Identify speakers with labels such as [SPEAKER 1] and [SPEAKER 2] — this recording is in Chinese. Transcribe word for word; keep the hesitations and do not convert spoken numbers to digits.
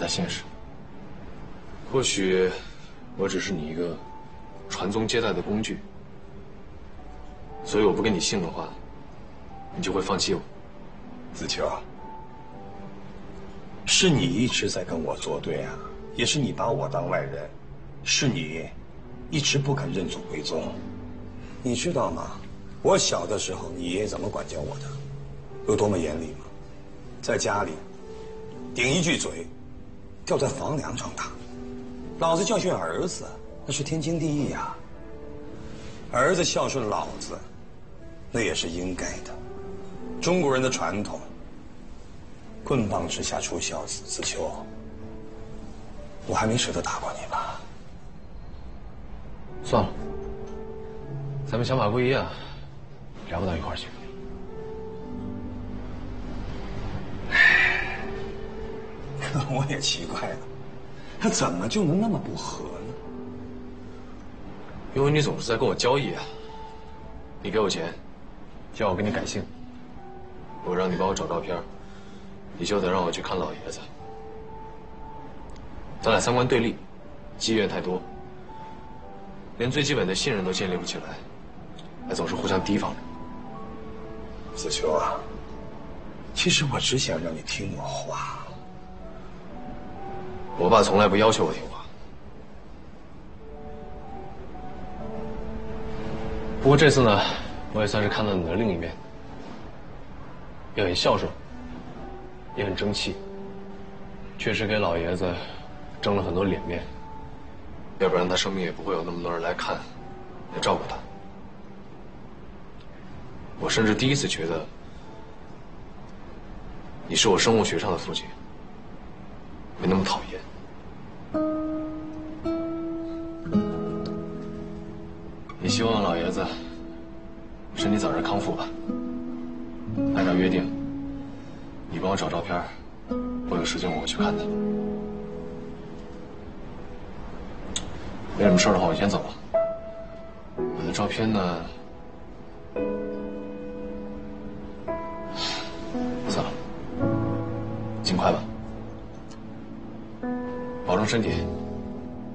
[SPEAKER 1] 太现实。或许我只是你一个传宗接代的工具，所以我不跟你姓的话，你就会放弃我。
[SPEAKER 2] 子秋，是你一直在跟我作对啊，也是你把我当外人，是你一直不肯认祖归宗。你知道吗？我小的时候，你爷爷怎么管教我的？有多么严厉吗？在家里，顶一句嘴，掉在房梁上打。老子教训儿子，那是天经地义呀。儿子孝顺老子，那也是应该的。中国人的传统，棍棒之下出孝子。子秋，我还没舍得打过你吧？
[SPEAKER 1] 算了，咱们想法不一样，聊不到一块儿去。
[SPEAKER 2] 可我也奇怪了，他怎么就能那么不和呢？
[SPEAKER 1] 因为你总是在跟我交易啊。你给我钱，叫我给你改姓；我让你帮我找照片，你就得让我去看老爷子。咱俩三观对立，积怨太多，连最基本的信任都建立不起来，还总是互相提防着。
[SPEAKER 2] 子秋啊，其实我只想让你听我话。
[SPEAKER 1] 我爸从来不要求我听话。不过这次呢，我也算是看到你的另一面，也很孝顺，也很争气，确实给老爷子争了很多脸面，要不然他生病也不会有那么多人来看，来照顾他。我甚至第一次觉得，你是我生物学上的父亲，没那么讨厌。也希望老爷子身体早日康复吧。按照约定，你帮我找照片，我有时间我去看他。没什么事的话，我先走了。我的照片呢？算了，尽快吧，保重身体。